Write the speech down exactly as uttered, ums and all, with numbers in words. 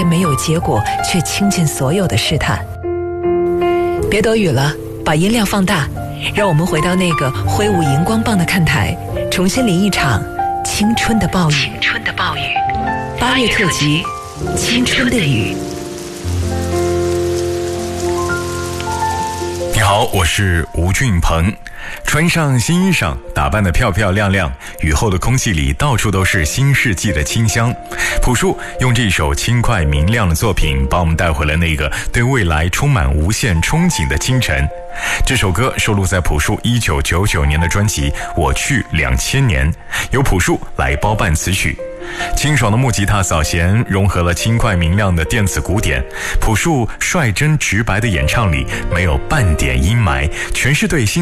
些没有结果却倾尽所有的试探。别躲雨了，把音量放大，让我们回到那个挥舞荧光棒的看台，重新淋一场青春的暴雨。青春的暴雨，八月特辑，青春的雨。 你好，我是吴俊鹏。穿上新衣裳，打扮得漂漂亮亮，雨后的空气里到处都是新世纪的清香。朴树用这首轻快明亮的作品，把我们带回了那个对未来充满无限憧憬的清晨。这首歌收录在朴树一九九九年的专辑《我去两千年》，由朴树来包办词曲。清爽的木吉他扫弦融合了轻快明亮的电子鼓点，朴树率真直白的演唱里没有半点阴霾，全是对新